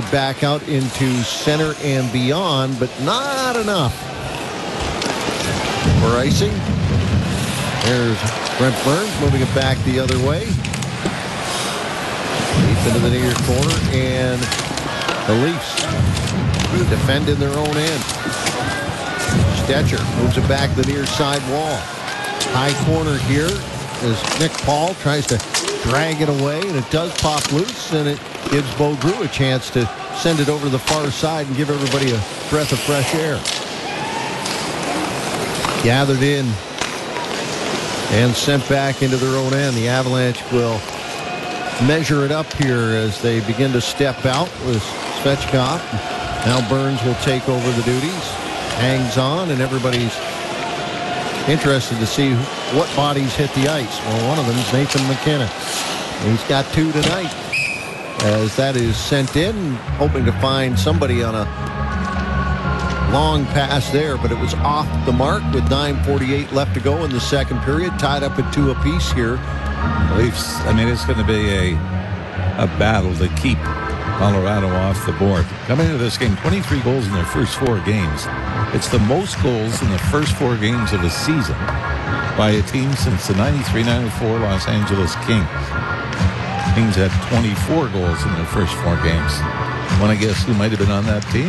it back out into center and beyond, but not enough for icing. There's Brent Burns moving it back the other way. Deep into the near corner, and the Leafs defend in their own end. Stetcher moves it back the near side wall. High corner here as Nick Paul tries to drag it away, and it does pop loose, and it gives Beaulieu a chance to send it over to the far side and give everybody a breath of fresh air. Gathered in and sent back into their own end. The Avalanche will measure it up here as they begin to step out with Svechkov. Now Burns will take over the duties. Hangs on, and everybody's interested to see what bodies hit the ice. Well, one of them is Nathan McKinnon. He's got 2 tonight as that is sent in, hoping to find somebody on a long pass there, but it was off the mark with 9:48 left to go in the second period. Tied up at 2 apiece here. Leafs, I mean, it's going to be a battle to keep Colorado off the board. Coming into this game, 23 goals in their first 4 games. It's the most goals in the first 4 games of a season by a team since the 93-94 Los Angeles Kings. Kings had 24 goals in their first 4 games. Want to guess who might have been on that team?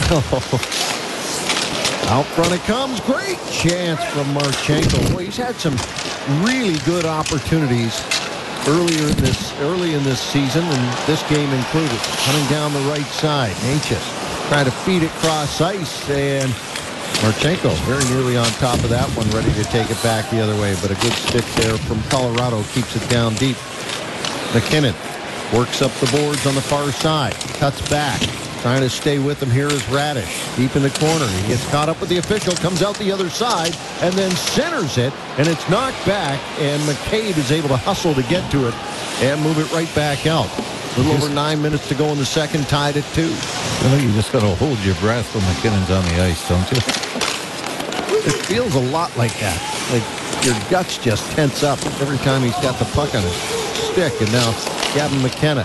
Out front it comes. Great chance from Marchenko. Boy, he's had some really good opportunities early in this season, and this game included. Coming down the right side, Necas trying to feed it cross ice, and Marchenko very nearly on top of that one, ready to take it back the other way, but a good stick there from Colorado keeps it down deep. McKinnon works up the boards on the far side, cuts back. Trying to stay with him here is Radish. Deep in the corner. He gets caught up with the official, comes out the other side, and then centers it, and it's knocked back, and McCabe is able to hustle to get to it and move it right back out. A little over 9 minutes to go in the second, tied at 2. I think you just got to hold your breath when McKinnon's on the ice, don't you? It feels a lot like that. Like your guts just tense up every time he's got the puck on his stick, and now Gavin McKenna.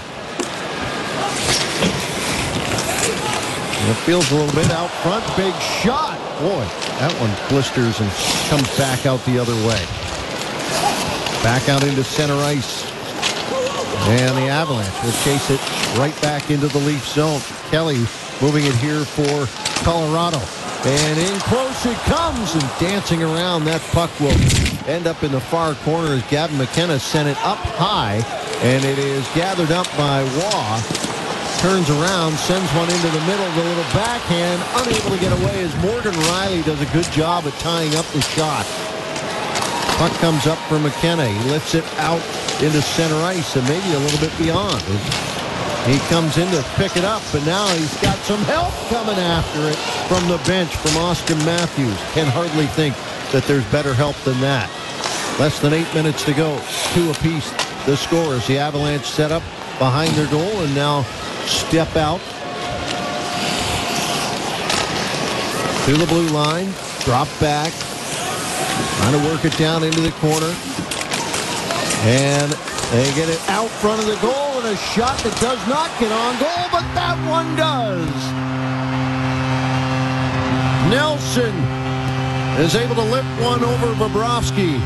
And it feels a little bit out front. Big shot. Boy, that one blisters and comes back out the other way. Back out into center ice. And the Avalanche will chase it right back into the Leaf zone. Kelly moving it here for Colorado. And in close it comes, and dancing around. That puck will end up in the far corner as Gavin McKenna sent it up high. And it is gathered up by Waugh. Turns around, sends one into the middle, the little backhand, unable to get away as Morgan Riley does a good job at tying up the shot. Puck comes up for McKenna. He lifts it out into center ice and maybe a little bit beyond. He comes in to pick it up, but now he's got some help coming after it from the bench from Austin Matthews. Can hardly think that there's better help than that. Less than 8 minutes to go. 2 apiece. The score is the Avalanche set up behind their goal and now step out to the blue line, drop back, trying to work it down into the corner, and they get it out front of the goal, and a shot that does not get on goal, but that one does. Nelson is able to lift one over Bobrovsky,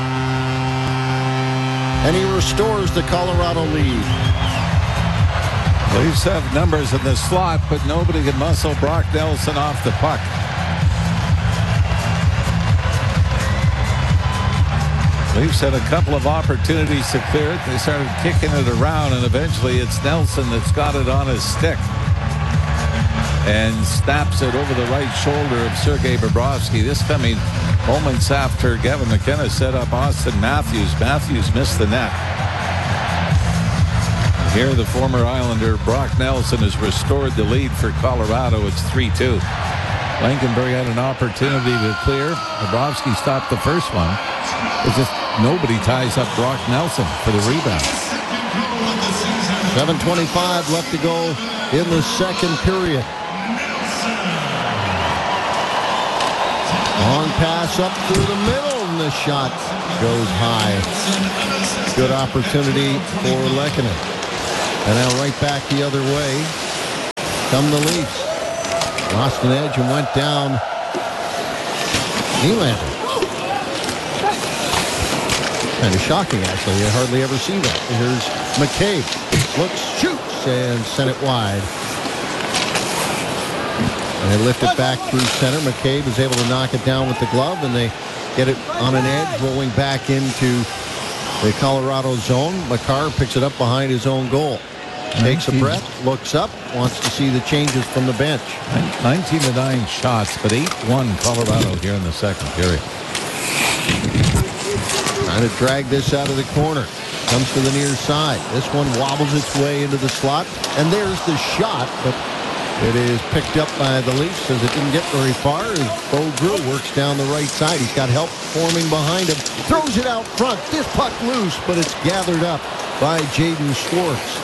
and he restores the Colorado lead. Leafs have numbers in the slot, but nobody can muscle Brock Nelson off the puck. Leafs had a couple of opportunities to clear it. They started kicking it around, and eventually it's Nelson that's got it on his stick and snaps it over the right shoulder of Sergei Bobrovsky. This coming moments after Gavin McKenna set up Austin Matthews. Matthews missed the net. Here, the former Islander Brock Nelson has restored the lead for Colorado. It's 3-2. Lankenberg had an opportunity to clear. Bobrovsky stopped the first one. It's just nobody ties up Brock Nelson for the rebound. 7:25 left to go in the second period. Long pass up through the middle, and the shot goes high. Good opportunity for Lehkonen. And now right back the other way. come the Leafs. Lost an edge and went down. Nylander. Kind of shocking, actually. You hardly ever see that. Here's McCabe. Looks, shoots, and sent it wide. And they lift it back through center. McCabe is able to knock it down with the glove, and they get it on an edge, rolling back into the Colorado zone. Makar picks it up behind his own goal. Takes a breath, looks up, wants to see the changes from the bench. 19-9 shots, but 8-1 Colorado here in the second period. Trying to drag this out of the corner. Comes to the near side. This one wobbles its way into the slot. And there's the shot, but it is picked up by the Leafs as it didn't get very far as Bo Drew works down the right side. He's got help forming behind him. Throws it out front. This puck loose, but it's gathered up by Jaden Schwartz.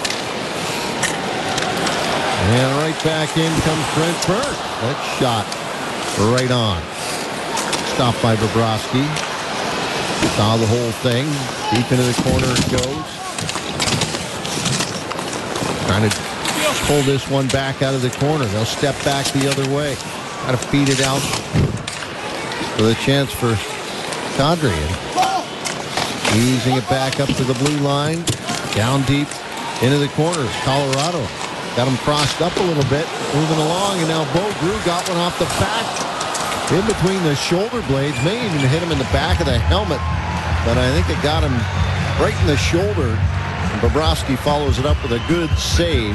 And right back in comes Brent Burke. That shot right on. Stopped by Bobrovsky. Saw the whole thing. Deep into the corner it goes. Trying to pull this one back out of the corner. They'll step back the other way. Got to feed it out with a chance for Kadri. Easing it back up to the blue line. Down deep into the corners. Colorado got him crossed up a little bit. Moving along, and now Bo Drew got one off the back. In between the shoulder blades. May even hit him in the back of the helmet. But I think it got him right in the shoulder. And Bobrovsky follows it up with a good save.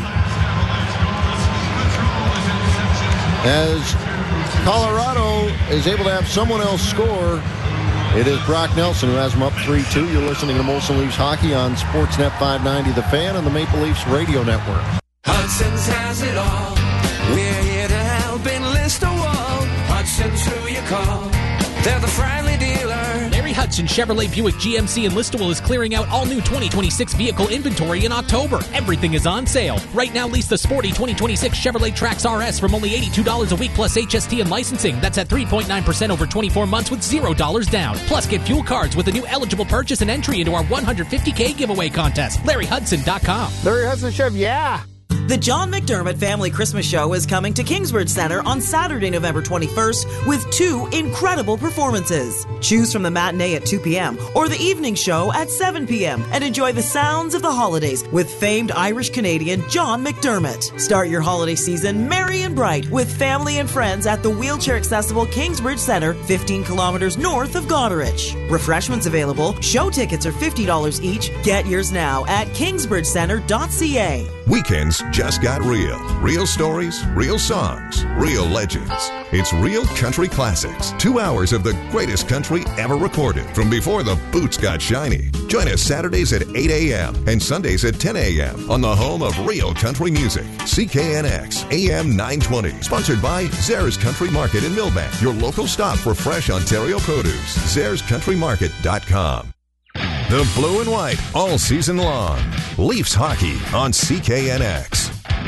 As Colorado is able to have someone else score, it is Brock Nelson who has them up 3-2. You're listening to Molson Leafs Hockey on Sportsnet 590 The Fan and the Maple Leafs Radio Network. Hudson's has it all. We're here to help enlist a wall. Hudson's who you call. They're the friendly dealer. Larry Hudson Chevrolet Buick GMC in Listowel is clearing out all new 2026 vehicle inventory in October. Everything is on sale. Right now, lease the sporty 2026 Chevrolet Trax RS from only $82 a week plus HST and licensing. That's at 3.9% over 24 months with $0 down. Plus, get fuel cards with a new eligible purchase and entry into our $150K giveaway contest. LarryHudson.com. Larry Hudson Chev, yeah. The John McDermott Family Christmas Show is coming to Kingsbridge Center on Saturday, November 21st with 2 incredible performances. Choose from the matinee at 2 p.m. or the evening show at 7 p.m. and enjoy the sounds of the holidays with famed Irish-Canadian John McDermott. Start your holiday season merry and bright with family and friends at the wheelchair-accessible Kingsbridge Center, 15 kilometers north of Goderich. Refreshments available. Show tickets are $50 each. Get yours now at kingsbridgecenter.ca. Weekends just got real. Real stories, real songs, real legends. It's Real Country Classics. 2 hours of the greatest country ever recorded from before the boots got shiny. Join us Saturdays at 8 a.m. and Sundays at 10 a.m. on the home of real country music. CKNX AM 920. Sponsored by Zares Country Market in Millbank. Your local stop for fresh Ontario produce. ZaresCountryMarket.com. The blue and white all season long. Leafs hockey on CKNX.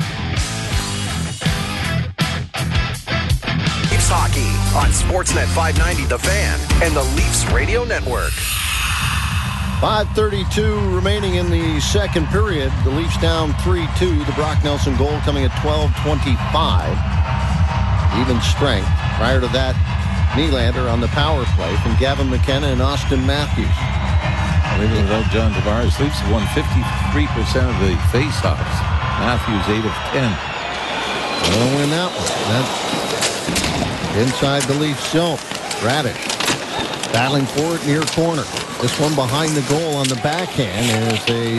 Leafs hockey on Sportsnet 590 The Fan and the Leafs Radio Network. 5:32 remaining in the second period. The Leafs down 3-2. The Brock Nelson goal coming at 12:25. Even strength. Prior to that, Nylander on the power play from Gavin McKenna and Austin Matthews. Even without John Tavares, Leafs won 53% of the faceoffs. Matthews 8 of 10. They'll win that one. That's inside the Leafs zone. Radish battling for it near corner. This one behind the goal on the backhand as they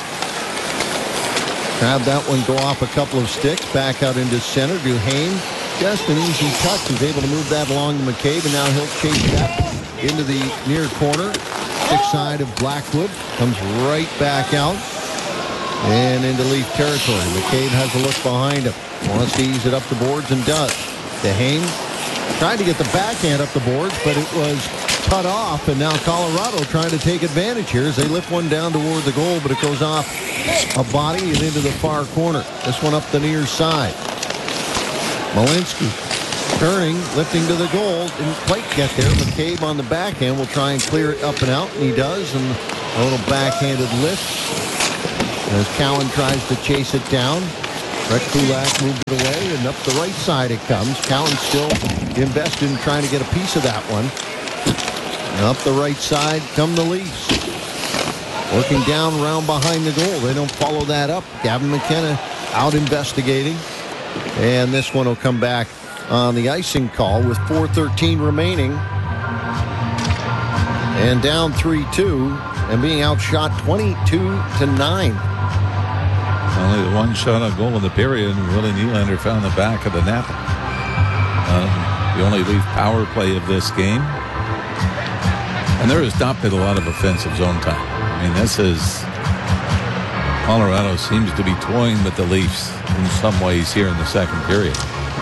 have that one go off a couple of sticks. Back out into center. Duhaime, just an easy touch. He's able to move that along to McCabe, and now he'll chase that into the near corner. Side of Blackwood comes right back out and into Leaf territory. McCabe has a look behind him. Wants to ease it up the boards and does. Duhaime tried to get the backhand up the boards, but it was cut off, and now Colorado trying to take advantage here as they lift one down toward the goal, but it goes off a body and into the far corner. This one up the near side. Malinsky turning, lifting to the goal. Didn't quite get there. McCabe on the backhand will try and clear it up and out, and he does. And a little backhanded lift as Cowan tries to chase it down. Brett Kulak moved it away, and up the right side it comes. Cowan still invested in trying to get a piece of that one. And up the right side come the Leafs. Working down around behind the goal. They don't follow that up. Gavin McKenna out investigating. And this one will come back on the icing call with 4:13 remaining. And down 3-2 and being outshot 22-9. Only the one shot on goal in the period. Willie Nylander found the back of the net. The only Leaf power play of this game. And there has not been a lot of offensive zone time. I mean, this is... Colorado seems to be toying with the Leafs in some ways here in the second period.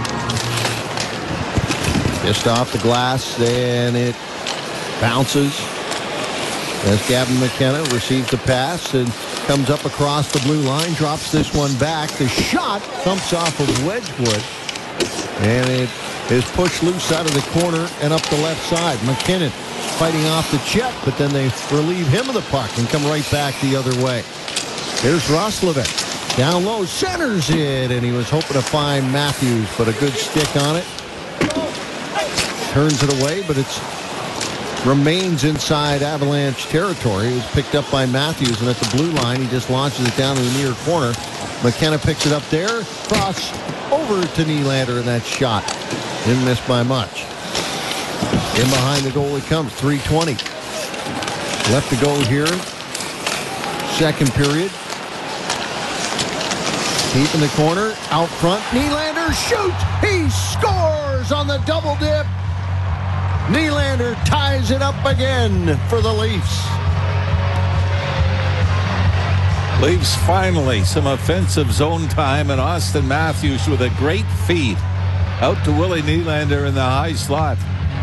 Just off the glass, and it bounces as Gavin McKenna receives the pass and comes up across the blue line, drops this one back. The shot thumps off of Wedgwood, and it is pushed loose out of the corner and up the left side. McKinnon fighting off the check, but then they relieve him of the puck and come right back the other way. Here's Roslovic. Down low, centers it, and he was hoping to find Matthews, but a good stick on it. Turns it away, but it remains inside Avalanche territory. It was picked up by Matthews, and at the blue line, he just launches it down to the near corner. McKenna picks it up there, cross over to Nylander, and that shot didn't miss by much. In behind the goal it comes, 3:20 left to go here. Second period. Deep in the corner, out front, Nylander shoots! He scores on the double dip! Nylander ties it up again for the Leafs. Leafs finally some offensive zone time, and Austin Matthews with a great feed out to Willie Nylander in the high slot.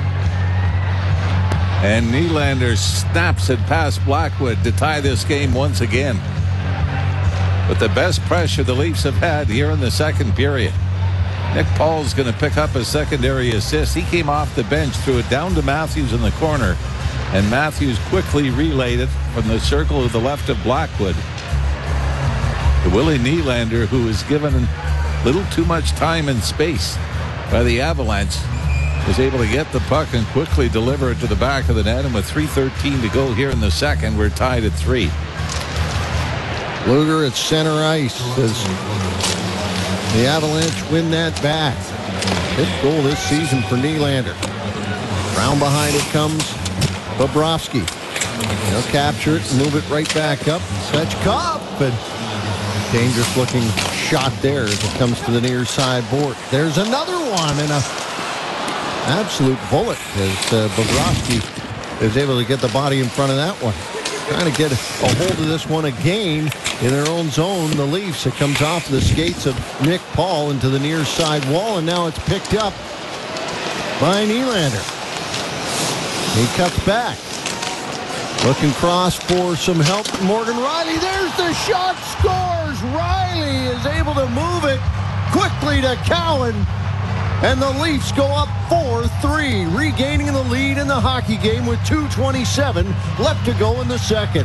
And Nylander snaps it past Blackwood to tie this game once again. But the best pressure the Leafs have had here in the second period. Nick Paul's going to pick up a secondary assist. He came off the bench, threw it down to Matthews in the corner, and Matthews quickly relayed it from the circle to the left of Blackwood to Willie Nylander, who was given a little too much time and space by the Avalanche. Was able to get the puck and quickly deliver it to the back of the net, and with 3:13 to go here in the second, we're tied at 3. Luger at center ice as the Avalanche win that back. Fifth goal this season for Nylander. Round behind it comes Bobrovsky. They'll capture it and move it right back up. Svechkov, and dangerous looking shot there as it comes to the near side board. There's another one, and a absolute bullet as Bobrovsky is able to get the body in front of that one. Trying to get a hold of this one again in their own zone. The Leafs, it comes off the skates of Nick Paul into the near side wall, and now it's picked up by Nylander. He cuts back. Looking cross for some help. Morgan Rielly, there's the shot, scores! Rielly is able to move it quickly to Cowan. And the Leafs go up 4-3, regaining the lead in the hockey game with 2:27 left to go in the second.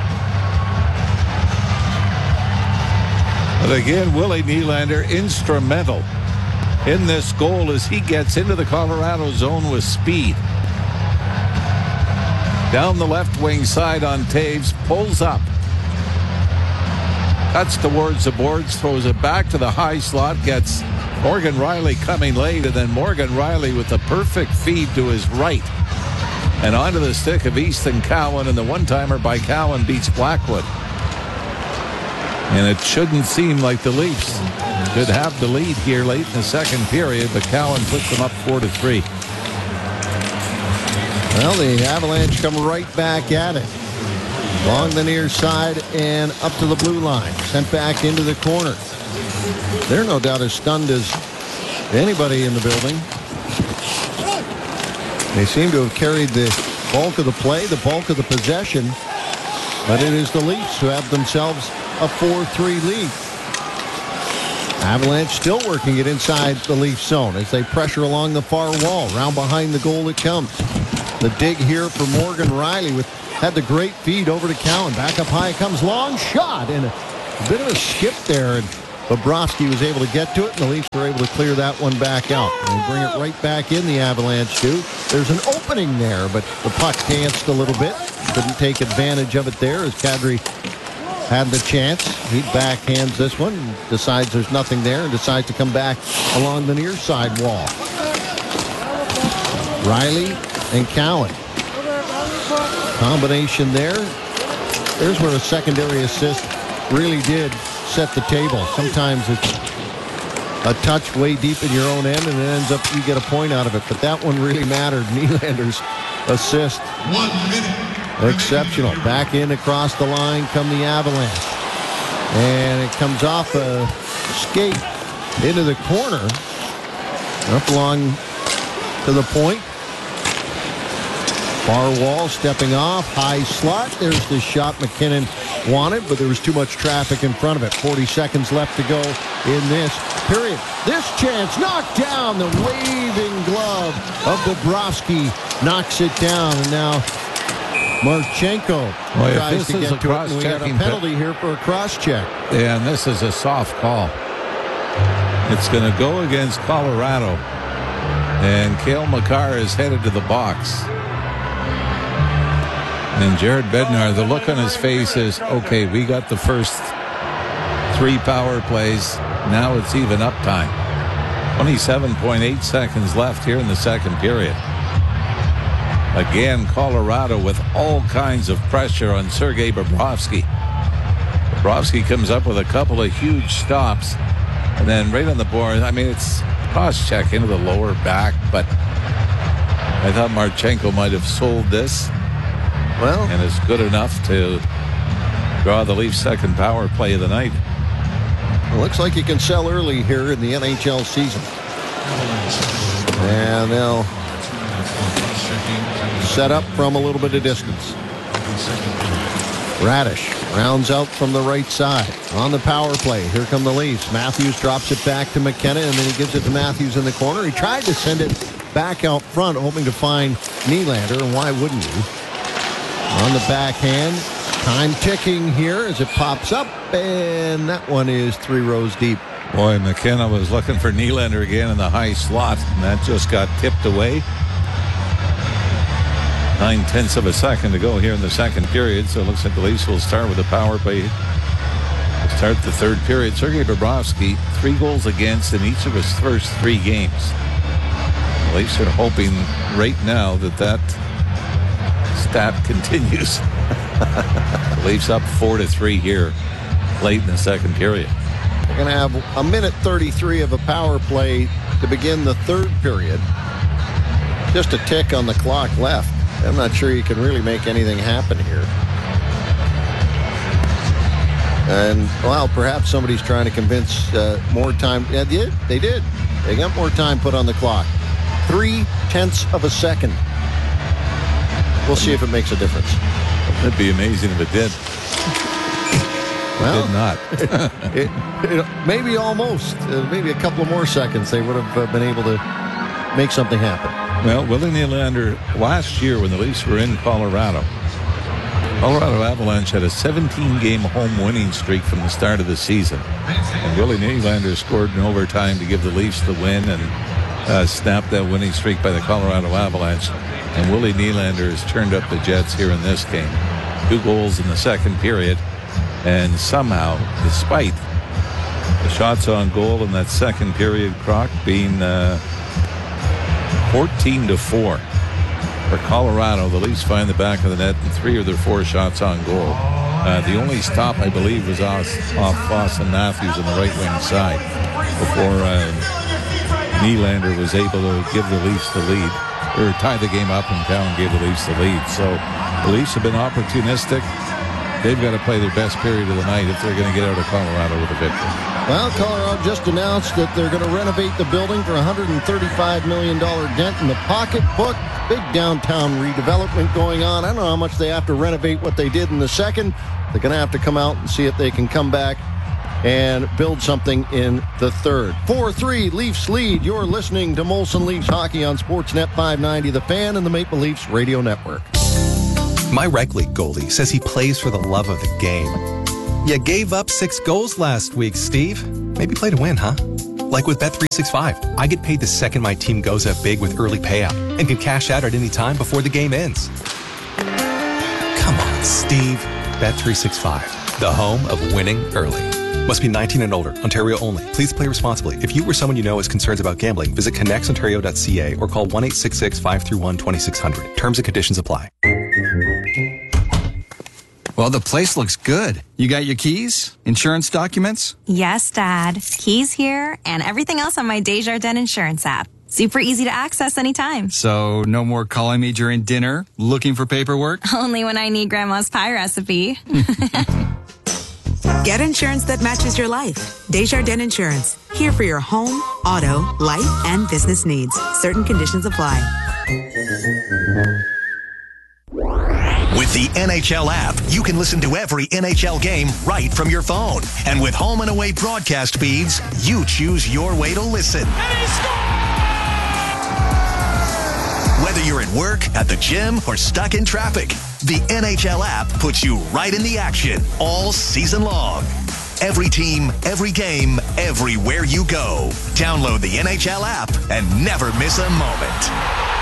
But again, Willie Nylander instrumental in this goal as he gets into the Colorado zone with speed. Down the left wing side on Taves, pulls up. Cuts towards the boards, throws it back to the high slot, gets Morgan Rielly coming late, and then Morgan Rielly with the perfect feed to his right. And onto the stick of Easton Cowan, and the one-timer by Cowan beats Blackwood. And it shouldn't seem like the Leafs could have the lead here late in the second period, but Cowan puts them up 4-3. Well, the Avalanche come right back at it. Along the near side and up to the blue line. Sent back into the corner. They're no doubt as stunned as anybody in the building. They seem to have carried the bulk of the play, the bulk of the possession. But it is the Leafs who have themselves a 4-3 lead. Avalanche still working it inside the Leaf zone as they pressure along the far wall. Round behind the goal it comes. The dig here for Morgan Rielly had the great feed over to Cowan. Back up high it comes. Long shot and a bit of a skip there. And Bobrovsky was able to get to it, and the Leafs were able to clear that one back out. And they bring it right back in, the Avalanche do. There's an opening there, but the puck danced a little bit. Couldn't take advantage of it there as Kadri had the chance. He backhands this one, decides there's nothing there, and decides to come back along the near side wall. Riley and Cowan. Combination there. There's where a secondary assist really did set the table. Sometimes it's a touch way deep in your own end, and it ends up you get a point out of it. But that one really mattered. Nylander's assist. 1 minute. Exceptional. Back in across the line come the Avalanche. And it comes off a skate into the corner. Up along to the point. Far wall stepping off. High slot. There's the shot McKinnon wanted, but there was too much traffic in front of it. 40 seconds left to go in this period. This chance knocked down. The waving glove of Bobrovsky knocks it down. And now Marchenko tries to get to it. And we got a penalty here for a cross-check. Yeah, and this is a soft call. It's going to go against Colorado. And Cale Makar is headed to the box. And Jared Bednar, the look on his face is, okay, we got the first 3 power plays. Now it's even up time. 27.8 seconds left here in the second period. Again, Colorado with all kinds of pressure on Sergei Bobrovsky. Bobrovsky comes up with a couple of huge stops. And then right on the board, I mean, it's cross-check into the lower back, but I thought Marchenko might have sold this. Well, and is good enough to draw the Leafs' second power play of the night. It looks like you can sell early here in the NHL season. And they'll set up from a little bit of distance. Radish rounds out from the right side on the power play. Here come the Leafs. Matthews drops it back to McKenna, and then he gives it to Matthews in the corner. He tried to send it back out front, hoping to find Nylander, and why wouldn't you? On the backhand, time ticking here as it pops up, and that one is 3 rows deep. Boy, McKenna was looking for Nylander again in the high slot, and that just got tipped away. 9/10 of a second to go here in the second period, so it looks like the Leafs will start with a power play to start the third period. Sergei Bobrovsky, 3 goals against in each of his first 3 games. The Leafs are hoping right now that stat continues. Leafs up 4-3 here late in the second period. They're going to have a minute 33 of a power play to begin the third period. Just a tick on the clock left. I'm not sure you can really make anything happen here. And, well, perhaps somebody's trying to convince more time. Yeah, they did. They got more time put on the clock. 0.3 of a second. We'll see if it makes a difference. That'd be amazing if it did. Well, it did not. it maybe almost. Maybe a couple of more seconds they would have been able to make something happen. Well, Willie Nylander, last year when the Leafs were in Colorado Avalanche had a 17-game home winning streak from the start of the season. And Willie Nylander scored in overtime to give the Leafs the win and snap that winning streak by the Colorado Avalanche. And Willie Nylander has turned up the Jets here in this game. 2 goals in the second period. And somehow, despite the shots on goal in that second period, Croc being 14-4 for Colorado, the Leafs find the back of the net in 3 of their 4 shots on goal. The only stop, I believe, was off Austin Matthews on the right wing side before Nylander was able to give the Leafs the lead. Or tie the game up and Cowan gave the Leafs the lead. So the Leafs have been opportunistic. They've got to play their best period of the night if they're going to get out of Colorado with a victory. Well, Colorado just announced that they're going to renovate the building for a $135 million dent in the pocketbook. Big downtown redevelopment going on. I don't know how much they have to renovate what they did in the second. They're going to have to come out and see if they can come back and build something in the third. 4-3, Leafs lead. You're listening to Molson Leafs Hockey on Sportsnet 590, The Fan, and the Maple Leafs Radio Network. My rec league goalie says he plays for the love of the game. You gave up 6 goals last week, Steve. Maybe play to win, huh? Like with Bet365, I get paid the second my team goes up big with early payout and can cash out at any time before the game ends. Come on, Steve. Bet365, the home of winning early. Must be 19 and older. Ontario only. Please play responsibly. If you or someone you know has concerns about gambling, visit connectsontario.ca or call 1-866-531-2600. Terms and conditions apply. Well, the place looks good. You got your keys? Insurance documents? Yes, Dad. Keys here and everything else on my Desjardins insurance app. Super easy to access anytime. So no more calling me during dinner, looking for paperwork? Only when I need Grandma's pie recipe. Get insurance that matches your life. Desjardins Insurance. Here for your home, auto, life, and business needs. Certain conditions apply. With the NHL app, you can listen to every NHL game right from your phone. And with home and away broadcast feeds, you choose your way to listen. And he scores! Whether you're at work, at the gym, or stuck in traffic, the NHL app puts you right in the action all season long. Every team, every game, everywhere you go. Download the NHL app and never miss a moment.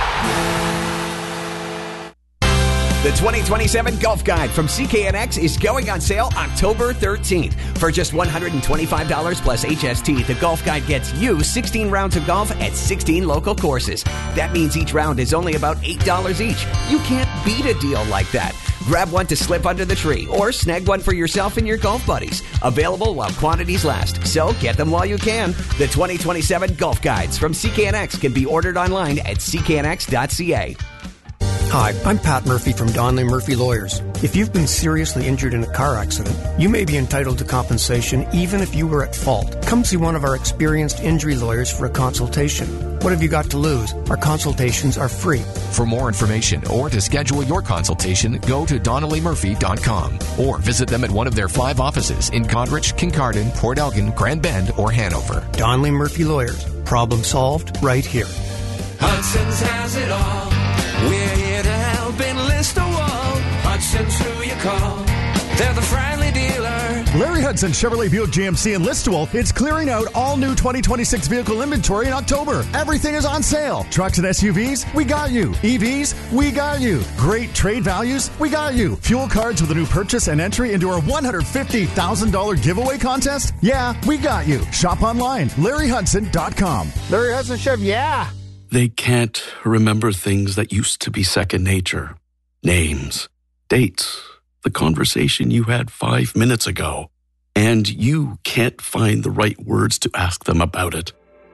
The 2027 Golf Guide from CKNX is going on sale October 13th. For just $125 plus HST, the Golf Guide gets you 16 rounds of golf at 16 local courses. That means each round is only about $8 each. You can't beat a deal like that. Grab one to slip under the tree or snag one for yourself and your golf buddies. Available while quantities last, so get them while you can. The 2027 Golf Guides from CKNX can be ordered online at cknx.ca. Hi, I'm Pat Murphy from Donnelly Murphy Lawyers. If you've been seriously injured in a car accident, you may be entitled to compensation even if you were at fault. Come see one of our experienced injury lawyers for a consultation. What have you got to lose? Our consultations are free. For more information or to schedule your consultation, go to DonnellyMurphy.com or visit them at one of their 5 offices in Goderich, Kincardine, Port Elgin, Grand Bend, or Hanover. Donnelly Murphy Lawyers. Problem solved right here. Hudson's has it all. We're here to help enlist a wall. Hudson's who you call. They're the friendly dealer. Larry Hudson Chevrolet Buick GMC in Listowel is clearing out all new 2026 vehicle inventory in October. Everything is on sale. Trucks and SUVs, we got you. EVs, we got you. Great trade values, we got you. Fuel cards with a new purchase and entry into our $150,000 giveaway contest? Yeah, we got you. Shop online, LarryHudson.com. Larry Hudson Chev, yeah. They can't remember things that used to be second nature. Names, dates, the conversation you had 5 minutes ago. And you can't find the right words to ask them about it.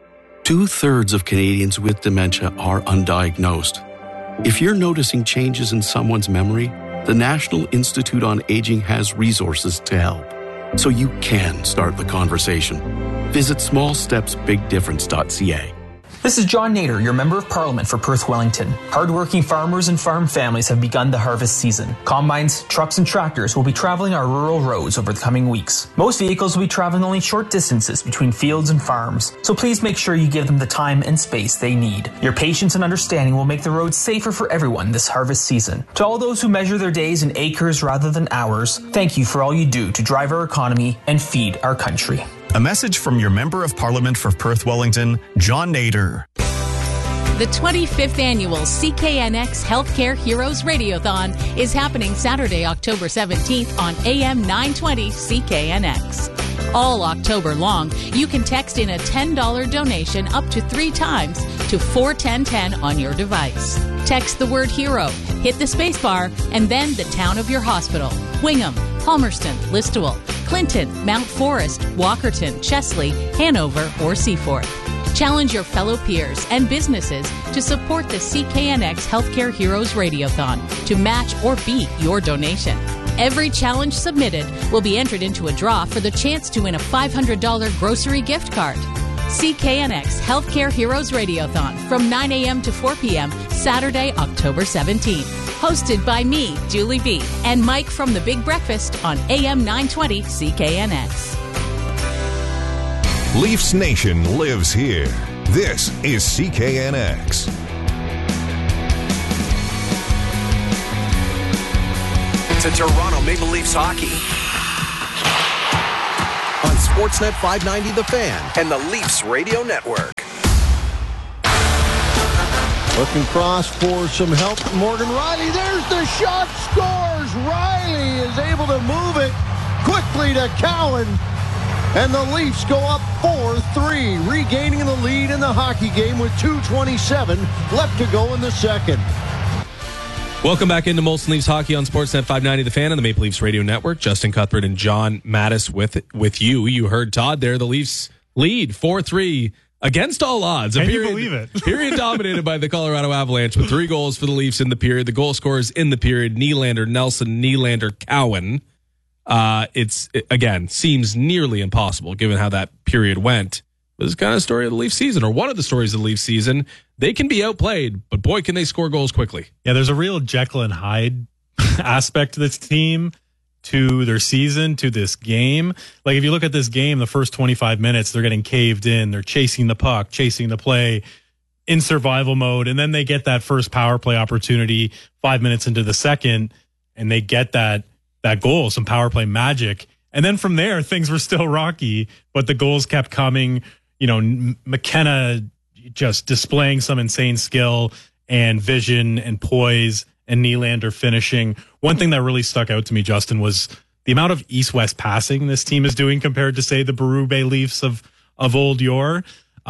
2/3 of Canadians with dementia are undiagnosed. If you're noticing changes in someone's memory, the National Institute on Aging has resources to help. So you can start the conversation. Visit smallstepsbigdifference.ca. This is John Nader, your Member of Parliament for Perth Wellington. Hardworking farmers and farm families have begun the harvest season. Combines, trucks, and tractors will be traveling our rural roads over the coming weeks. Most vehicles will be traveling only short distances between fields and farms, so please make sure you give them the time and space they need. Your patience and understanding will make the roads safer for everyone this harvest season. To all those who measure their days in acres rather than hours, thank you for all you do to drive our economy and feed our country. A message from your Member of Parliament for Perth Wellington, John Nader. The 25th annual CKNX Healthcare Heroes Radiothon is happening Saturday, October 17th on AM 920 CKNX. All October long, you can text in a $10 donation up to 3 times to 41010 on your device. Text the word HERO, hit the spacebar, and then the town of your hospital. Wingham, Palmerston, Listowel, Clinton, Mount Forest, Walkerton, Chesley, Hanover, or Seaforth. Challenge your fellow peers and businesses to support the CKNX Healthcare Heroes Radiothon to match or beat your donation. Every challenge submitted will be entered into a draw for the chance to win a $500 grocery gift card. CKNX Healthcare Heroes Radiothon from 9 a.m. to 4 p.m. Saturday, October 17th. Hosted by me, Julie B., and Mike from The Big Breakfast on AM 920 CKNX. Leafs Nation lives here. This is CKNX. To Toronto Maple Leafs hockey. Sportsnet 590 The Fan and the Leafs Radio Network. Looking cross for some help. Morgan Rielly, there's the shot, scores! Rielly is able to move it quickly to Cowan. And the Leafs go up 4-3, regaining the lead in the hockey game with 2:27 left to go in the second. Welcome back into Molson Leafs Hockey on Sportsnet 590 The Fan and the Maple Leafs Radio Network. Justin Cuthbert and John Mattis with you. You heard Todd there. The Leafs lead 4-3 against all odds. Can you believe it? Period dominated by the Colorado Avalanche with 3 goals for the Leafs in the period. The goal scorers in the period, Nylander, Nelson, Nylander, Cowan. Again, seems nearly impossible given how that period went. This is kind of the story of the Leafs season, or one of the stories of the Leafs season. They can be outplayed, but boy, can they score goals quickly. Yeah, there's a real Jekyll and Hyde aspect to this team, to their season, to this game. Like, if you look at this game, the first 25 minutes, they're getting caved in. They're chasing the puck, chasing the play in survival mode. And then they get that first power play opportunity 5 minutes into the second, and they get that goal, some power play magic. And then from there, things were still rocky, but the goals kept coming. You know, McKenna just displaying some insane skill and vision and poise, and Nylander finishing. One thing that really stuck out to me, Justin, was the amount of east-west passing this team is doing compared to, say, the Berube Leafs of old yore.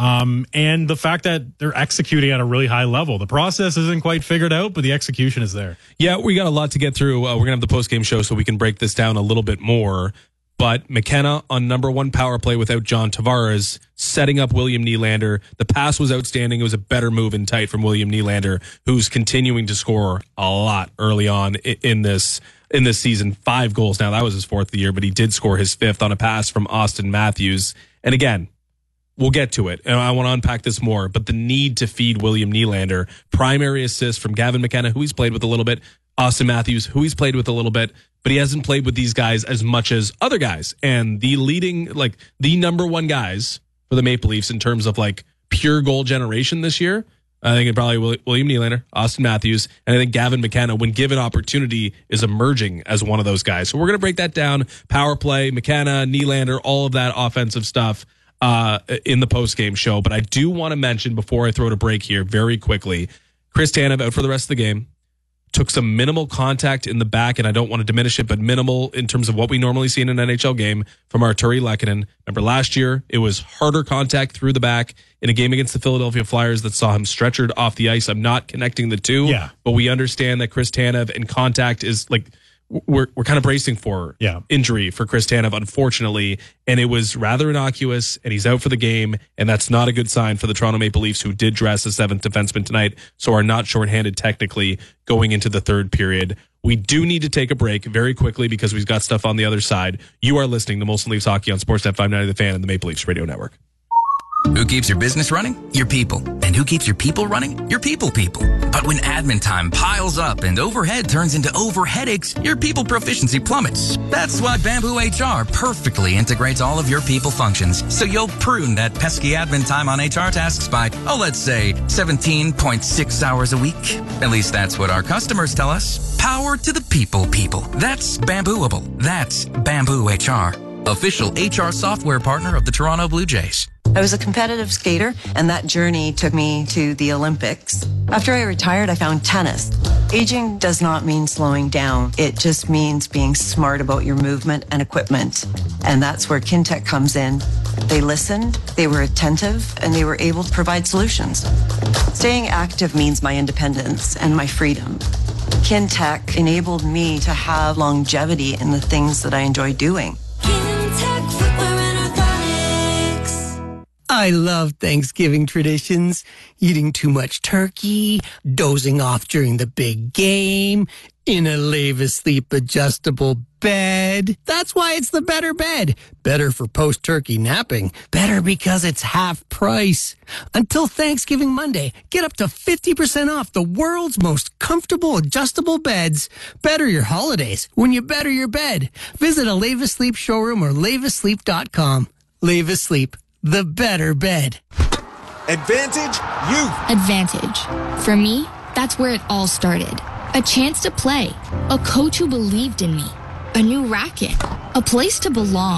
And the fact that they're executing at a really high level. The process isn't quite figured out, but the execution is there. Yeah, we got a lot to get through. We're going to have the post-game show so we can break this down a little bit more. But McKenna on number 1 power play without John Tavares, setting up William Nylander. The pass was outstanding. It was a better move in tight from William Nylander, who's continuing to score a lot early on in this season. 5 goals now. That was his 4th of the year, but he did score his 5th on a pass from Austin Matthews. And again, we'll get to it, and I want to unpack this more, but the need to feed William Nylander. Primary assist from Gavin McKenna, who he's played with a little bit. Austin Matthews, who he's played with a little bit, but he hasn't played with these guys as much as other guys. And the leading, like, the number 1 guys for the Maple Leafs in terms of, like, pure goal generation this year, I think it probably William Nylander, Austin Matthews, and I think Gavin McKenna, when given opportunity, is emerging as one of those guys. So we're going to break that down. Power play, McKenna, Nylander, all of that offensive stuff in the post-game show. But I do want to mention, before I throw to break here very quickly, Chris Tanev out for the rest of the game. Took some minimal contact in the back, and I don't want to diminish it, but minimal in terms of what we normally see in an NHL game from Arturi Lehkonen. Remember last year, it was harder contact through the back in a game against the Philadelphia Flyers that saw him stretchered off the ice. I'm not connecting the two, but we understand that Chris Tanev and contact is like, we're kind of bracing for injury for Chris Tanev, unfortunately, and it was rather innocuous, and he's out for the game, and that's not a good sign for the Toronto Maple Leafs, who did dress a 7th defenseman tonight, so are not shorthanded technically going into the 3rd period. We do need to take a break very quickly because we've got stuff on the other side. You are listening to Molson Leafs Hockey on Sportsnet 590 The Fan and the Maple Leafs Radio Network. Who keeps your business running? Your people. And who keeps your people running? Your people. But when admin time piles up and overhead turns into overheadaches, your people proficiency plummets. That's why Bamboo HR perfectly integrates all of your people functions, so you'll prune that pesky admin time on HR tasks by, let's say 17.6 hours a week. At least that's what our customers tell us. Power to the people. That's Bambooable. That's Bamboo HR. Official HR software partner of the Toronto Blue Jays. I was a competitive skater, and that journey took me to the Olympics. After I retired, I found tennis. Aging does not mean slowing down. It just means being smart about your movement and equipment. And that's where Kintec comes in. They listened, they were attentive, and they were able to provide solutions. Staying active means my independence and my freedom. Kintec enabled me to have longevity in the things that I enjoy doing. I love Thanksgiving traditions. Eating too much turkey, dozing off during the big game, in a Leave-A-Sleep adjustable bed. That's why it's the better bed. Better for post-turkey napping. Better because it's half price. Until Thanksgiving Monday, get up to 50% off the world's most comfortable adjustable beds. Better your holidays when you better your bed. Visit a Leave-A-Sleep showroom or leaveasleep.com. Leave-A-Sleep. The better bed. Advantage Youth. Advantage. For me, that's where it all started. A chance to play. A coach who believed in me. A new racket. A place to belong.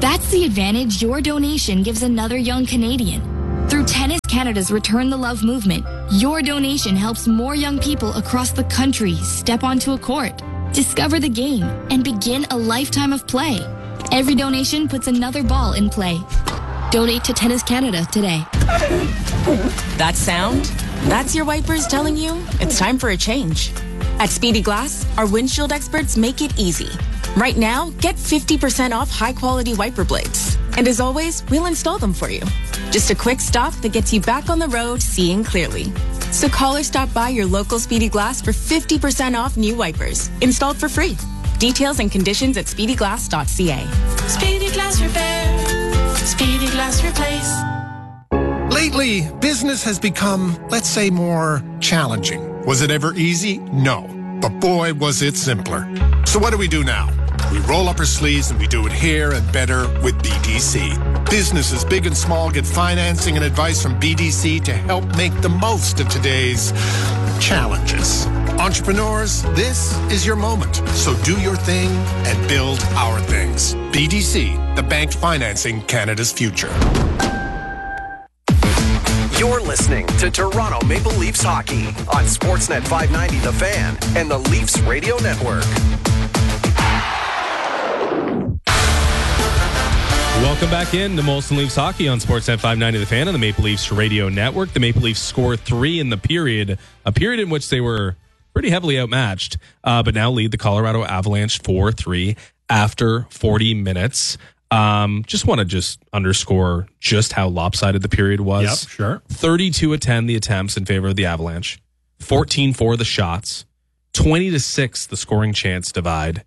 That's the advantage your donation gives another young Canadian. Through Tennis Canada's Return the Love movement, your donation helps more young people across the country step onto a court, discover the game, and begin a lifetime of play. Every donation puts another ball in play. Donate to Tennis Canada today. That sound? That's your wipers telling you it's time for a change. At Speedy Glass, our windshield experts make it easy. Right now, get 50% off high-quality wiper blades. And as always, we'll install them for you. Just a quick stop that gets you back on the road seeing clearly. So call or stop by your local Speedy Glass for 50% off new wipers, installed for free. Details and conditions at speedyglass.ca. Speedy Glass Repair. Speedy Glass Replace. Lately, business has become, let's say, more challenging. Was it ever easy? No. But boy, was it simpler. So what do we do now? We roll up our sleeves and we do it here and better with BDC. Businesses big and small get financing and advice from BDC to help make the most of today's challenges. Entrepreneurs, this is your moment. So do your thing and build our things. BDC, the bank financing Canada's future. You're listening to Toronto Maple Leafs hockey on Sportsnet 590 The Fan and the Leafs Radio Network. Welcome back in to Molson Leafs hockey on Sportsnet 590 The Fan and the Maple Leafs Radio Network. The Maple Leafs score 3 in the period, a period in which they were pretty heavily outmatched, but now lead the Colorado Avalanche 4-3 after 40 minutes. Just want to underscore just how lopsided the period was. Yep, sure. 32-10 the attempts in favor of the Avalanche, 14-4 the shots, 20-6 the scoring chance divide,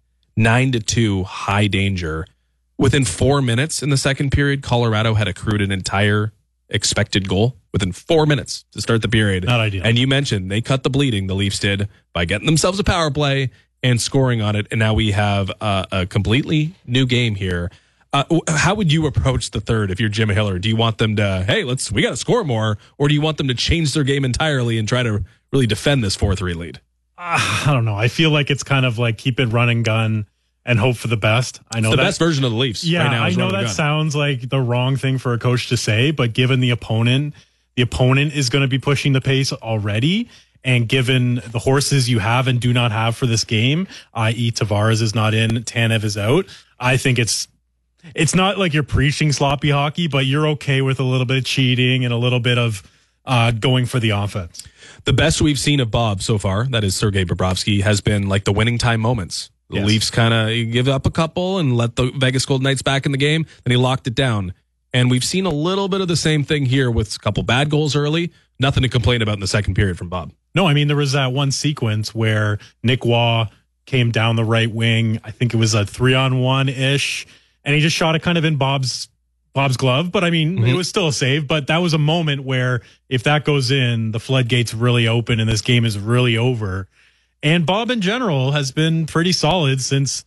9-2 high danger. Within 4 minutes in the second period, Colorado had accrued an entire expected goal within 4 minutes to start the period. Not ideal. And you mentioned they cut the bleeding, the Leafs did, by getting themselves a power play and scoring on it. And now we have a completely new game here. How would you approach the third if you're Jim Hiller? Do you want them to, hey, we got to score more, or do you want them to change their game entirely and try to really defend this 4-3 lead? I don't know. I feel like it's kind of like keep it run and gun and hope for the best. I know it's the best version of the Leafs. Yeah, right now I know that sounds like the wrong thing for a coach to say, but given the opponent is going to be pushing the pace already. And given the horses you have and do not have for this game, i.e. Tavares is not in, Tanev is out, I think it's not like you're preaching sloppy hockey, but you're okay with a little bit of cheating and a little bit of going for the offense. The best we've seen of Bob so far, that is Sergei Bobrovsky, has been like the winning time moments. The Leafs kind of give up a couple and let the Vegas Golden Knights back in the game, then he locked it down. And we've seen a little bit of the same thing here with a couple bad goals early. Nothing to complain about in the second period from Bob. No, I mean, there was that one sequence where Nick Waugh came down the right wing. I think it was a 3-on-1-ish. And he just shot it kind of in Bob's glove. But I mean, It was still a save. But that was a moment where if that goes in, the floodgates really open and this game is really over. And Bob in general has been pretty solid since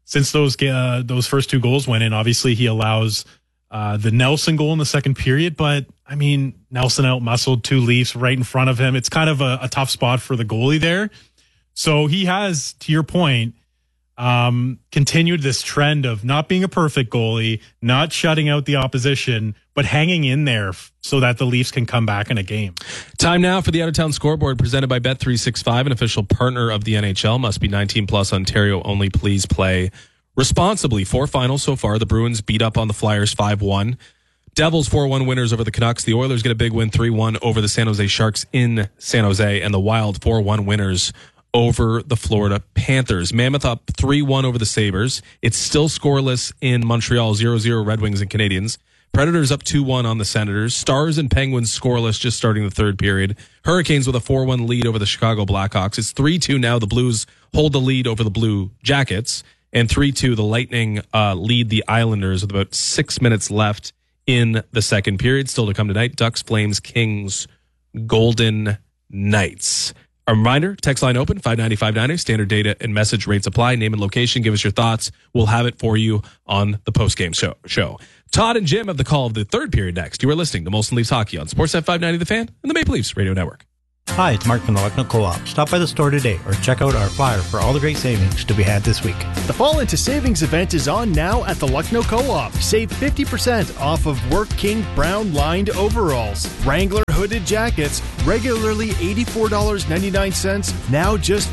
those first two goals went in. Obviously, he allows the Nelson goal in the second period. But I mean, Nelson out-muscled two Leafs right in front of him. It's kind of a tough spot for the goalie there. So he has, to your point, continued this trend of not being a perfect goalie, not shutting out the opposition, but hanging in there so that the Leafs can come back in a game. Time now for the Out-of-Town Scoreboard presented by Bet365, an official partner of the NHL. Must be 19 plus, Ontario only. Please play responsibly. 4 finals so far. The Bruins beat up on the Flyers 5-1. Devils 4-1 winners over the Canucks. The Oilers get a big win 3-1 over the San Jose Sharks in San Jose. And the Wild 4-1 winners over the Florida Panthers. Mammoth up 3-1 over the Sabres. It's still scoreless in Montreal, 0-0 Red Wings and Canadiens. Predators up 2-1 on the Senators. Stars and Penguins scoreless just starting the third period. Hurricanes with a 4-1 lead over the Chicago Blackhawks. It's 3-2 now. The Blues hold the lead over the Blue Jackets. And 3-2, the Lightning lead the Islanders with about 6 minutes left in the second period. Still to come tonight, Ducks, Flames, Kings, Golden Knights. A reminder, text line open, 590-590. Standard data and message rates apply. Name and location. Give us your thoughts. We'll have it for you on the postgame show. Todd and Jim have the call of the third period next. You are listening to Molson Leafs Hockey on Sportsnet 590 The Fan and the Maple Leafs Radio Network. Hi, it's Mark from the Lucknow Co-op. Stop by the store today or check out our flyer for all the great savings to be had this week. The Fall Into Savings event is on now at the Lucknow Co-op. Save 50% off of Work King brown lined overalls. Wrangler hooded jackets, regularly $84.99, now just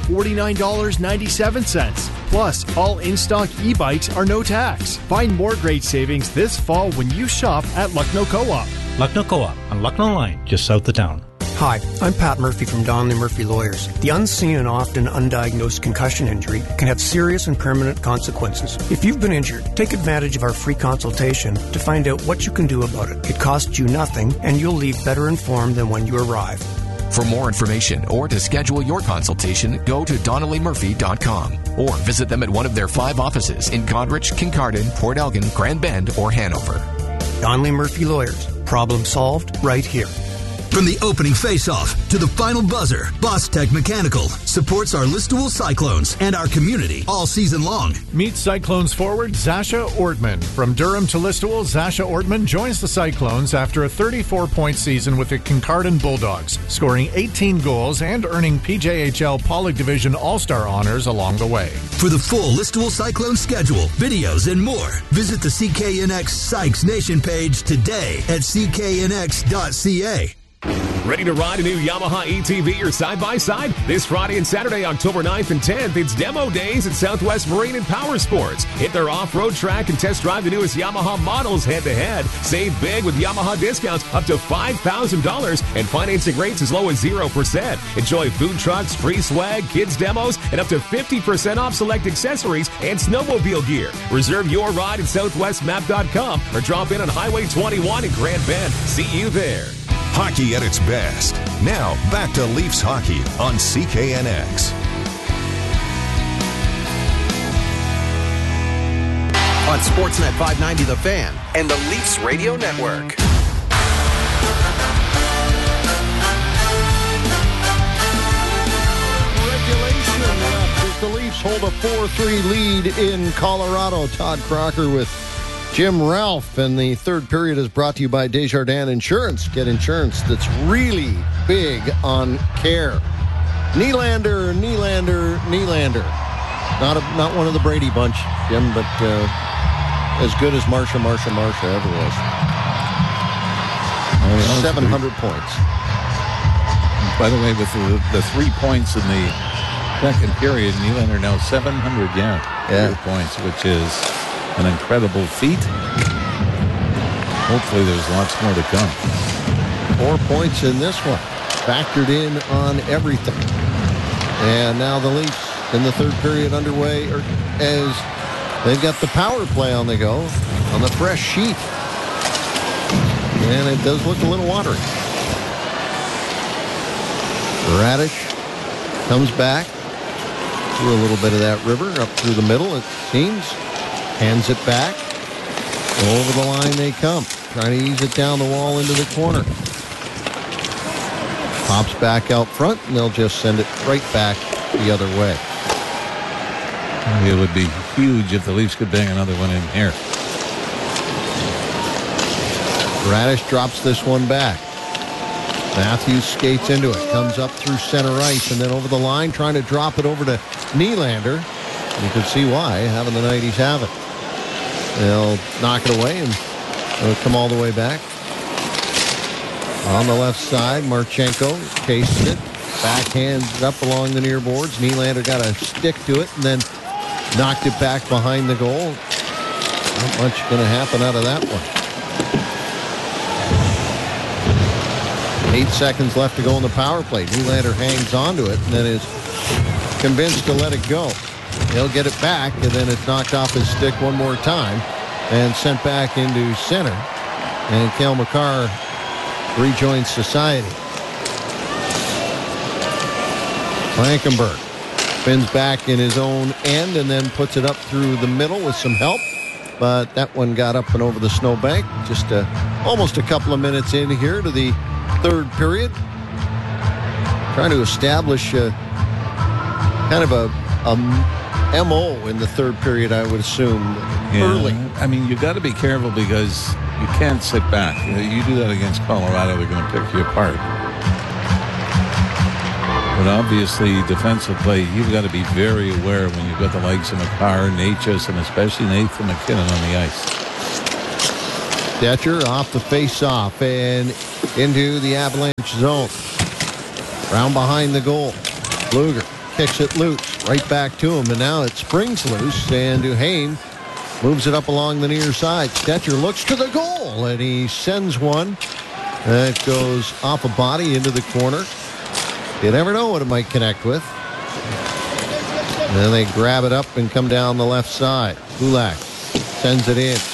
$49.97. Plus, all in-stock e-bikes are no tax. Find more great savings this fall when you shop at Lucknow Co-op. Lucknow Co-op on Lucknow Line, just south of town. Hi, I'm Pat Murphy from Donnelly Murphy Lawyers. The unseen and often undiagnosed concussion injury can have serious and permanent consequences. If you've been injured, take advantage of our free consultation to find out what you can do about it. It costs you nothing, and you'll leave better informed than when you arrive. For more information or to schedule your consultation, go to DonnellyMurphy.com or visit them at one of their 5 offices in Goderich, Kincardine, Port Elgin, Grand Bend, or Hanover. Donnelly Murphy Lawyers. Problem solved right here. From the opening face-off to the final buzzer, Boss Tech Mechanical supports our Listowel Cyclones and our community all season long. Meet Cyclones forward Zasha Ortman. From Durham to Listowel, Zasha Ortman joins the Cyclones after a 34-point season with the Kincardine Bulldogs, scoring 18 goals and earning PJHL Polig Division All-Star honors along the way. For the full Listowel Cyclone schedule, videos, and more, visit the CKNX Sykes Nation page today at cknx.ca. Ready to ride a new Yamaha ATV or side-by-side? This Friday and Saturday, October 9th and 10th, it's demo days at Southwest Marine and Power Sports. Hit their off-road track and test drive the newest Yamaha models head-to-head. Save big with Yamaha discounts up to $5,000 and financing rates as low as 0%. Enjoy food trucks, free swag, kids demos, and up to 50% off select accessories and snowmobile gear. Reserve your ride at southwestmap.com or drop in on Highway 21 in Grand Bend. See you there. Hockey at its best. Now, back to Leafs hockey on CKNX. On Sportsnet 590 The Fan and the Leafs Radio Network. Regulation left as the Leafs hold a 4-3 lead in Colorado. Todd Crocker with Jim Ralph, and the third period is brought to you by Desjardins Insurance. Get insurance that's really big on care. Nylander. Not one of the Brady bunch, Jim, but as good as Marsha ever was. 700 points. By the way, with the 3 points in the second period, Nylander now 700 points, which is an incredible feat. Hopefully there's lots more to come. 4 points in this one. Factored in on everything. And now the Leafs in the third period underway as they've got the power play on the go on the fresh sheet. And it does look a little watery. Radish comes back through a little bit of that river up through the middle, it seems. Hands it back. Over the line they come. Trying to ease it down the wall into the corner. Pops back out front, and they'll just send it right back the other way. It would be huge if the Leafs could bang another one in here. Radish drops this one back. Matthews skates into it. Comes up through center ice, and then over the line, trying to drop it over to Nylander. You can see why, having the night he's having. They'll knock it away, and it'll come all the way back. On the left side, Marchenko chases it, backhands it up along the near boards. Nylander got a stick to it, and then knocked it back behind the goal. Not much going to happen out of that one. 8 seconds left to go in the power play. Nylander hangs onto it, and then is convinced to let it go. He'll get it back, and then it's knocked off his stick one more time and sent back into center. And Cale Makar rejoins society. Blankenberg spins back in his own end and then puts it up through the middle with some help. But that one got up and over the snowbank. Just almost a couple of minutes in here to the third period. Trying to establish kind of a MO in the third period, I would assume, early. I mean, you got to be careful because you can't sit back. You do that against Colorado, they're going to pick you apart. But obviously, defensive play, you've got to be very aware when you've got the likes of McCarr, Natchez, and especially Nathan McKinnon on the ice. Stetcher off the face-off and into the Avalanche zone. Round behind the goal. Luger kicks it loose. Right back to him, and now it springs loose, and Duhaime moves it up along the near side. Stetcher looks to the goal, and he sends one. That goes off a body into the corner. You never know what it might connect with. And then they grab it up and come down the left side. Kulak sends it in.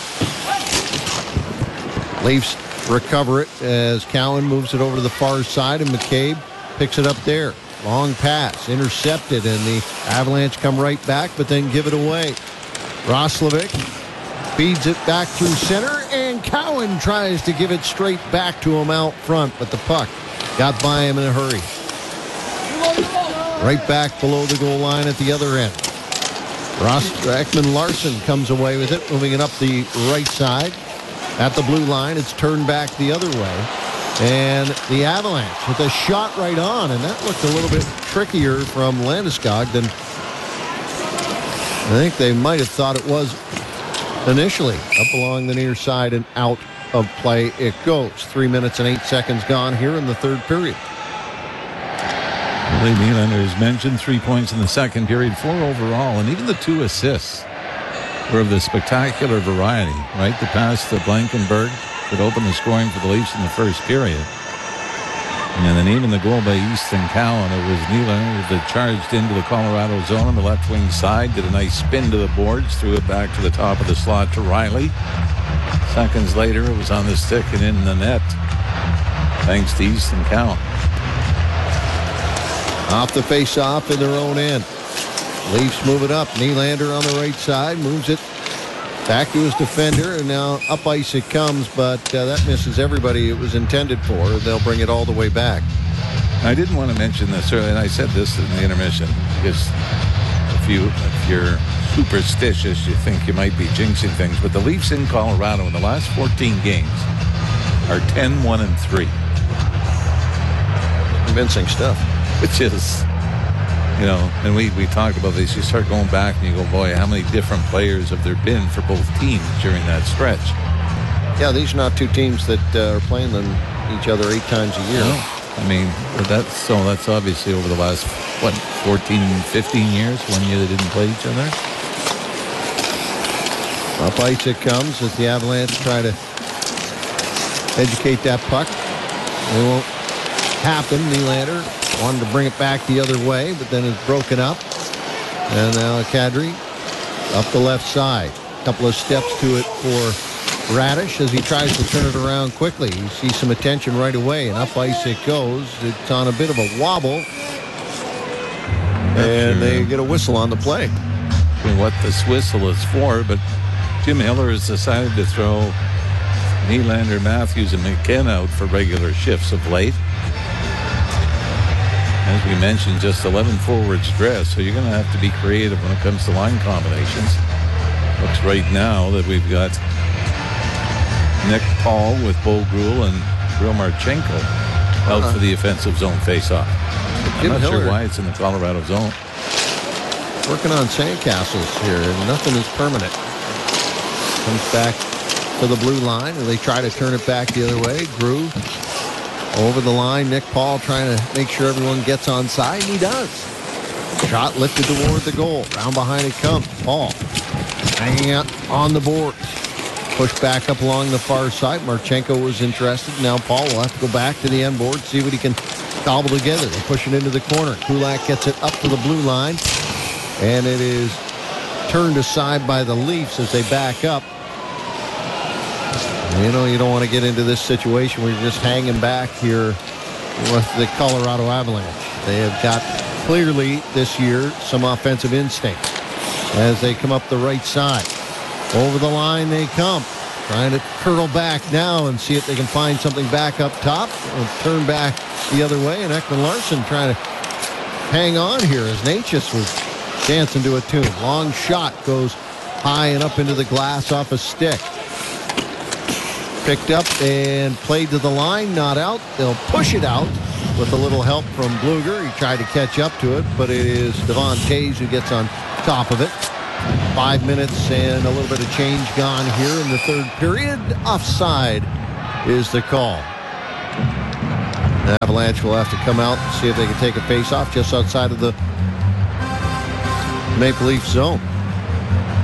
Leafs recover it as Cowan moves it over to the far side, and McCabe picks it up there. Long pass, intercepted, and the Avalanche come right back, but then give it away. Roslovic feeds it back through center, and Cowan tries to give it straight back to him out front, but the puck got by him in a hurry. Right back below the goal line at the other end. Ekman Larson comes away with it, moving it up the right side. At the blue line, it's turned back the other way. And the Avalanche with a shot right on, and that looked a little bit trickier from Landeskog than I think they might have thought it was initially. Up along the near side and out of play it goes. 3 minutes and 8 seconds gone here in the third period. Willie Nylander has mentioned 3 points in the second period, 4 overall, and even the 2 assists were of the spectacular variety, right? The pass to Blankenberg that opened the scoring for the Leafs in the first period. And then even the goal by Easton Cowan, it was Nylander that charged into the Colorado zone on the left wing side, did a nice spin to the boards, threw it back to the top of the slot to Riley. Seconds later, it was on the stick and in the net, thanks to Easton Cowan. Off the face-off in their own end. Leafs move it up. Nylander on the right side moves it back to his defender, and now up ice it comes, but that misses everybody it was intended for. They'll bring it all the way back. I didn't want to mention this earlier, and I said this in the intermission, because if you're superstitious, you think you might be jinxing things, but the Leafs in Colorado in the last 14 games are 10-1-3. Convincing stuff. Which is, you know, and we talked about this. You start going back and you go, boy, how many different players have there been for both teams during that stretch? Yeah, these are not two teams that are playing them each other 8 times a year. No. I mean, that's obviously over the last, 14, 15 years, 1 year they didn't play each other. Up ice it comes as the Avalanche try to educate that puck. It won't happen. Nylander wanted to bring it back the other way, but then it's broken up. And now Kadri up the left side. A couple of steps to it for Radish as he tries to turn it around quickly. You see some attention right away, and up ice it goes. It's on a bit of a wobble. And they get a whistle on the play. I mean, what this whistle is for, but Jim Hiller has decided to throw Nylander, Matthews, and McKenna out for regular shifts of late. As we mentioned, just 11 forwards dressed, so you're going to have to be creative when it comes to line combinations. Looks right now that we've got Nick Paul with Bo Grul and Grill Marchenko out for the offensive zone faceoff. I'm not sure why it's in the Colorado zone. Working on sandcastles here, and nothing is permanent. Comes back to the blue line, and they try to turn it back the other way. Grue over the line. Nick Paul trying to make sure everyone gets on side, and he does. Shot lifted toward the goal. Round behind it comes. Paul hanging out on the boards. Pushed back up along the far side. Marchenko was interested. Now Paul will have to go back to the end board, see what he can cobble together. They push it into the corner. Kulak gets it up to the blue line, and it is turned aside by the Leafs as they back up. You know, you don't want to get into this situation where you're just hanging back here with the Colorado Avalanche. They have got clearly this year some offensive instinct as they come up the right side. Over the line they come. Trying to curl back now and see if they can find something back up top. And turn back the other way, and Ekman Larson trying to hang on here as Natchez was dancing to a tune. Long shot goes high and up into the glass off a stick. Picked up and played to the line, not out. They'll push it out. with a little help from Bluger. He tried to catch up to it, but it is Devon Toews who gets on top of it. 5 minutes and a little bit of change gone here in the third period. Offside is the call. The Avalanche will have to come out and see if they can take a face-off just outside of the Maple Leaf zone.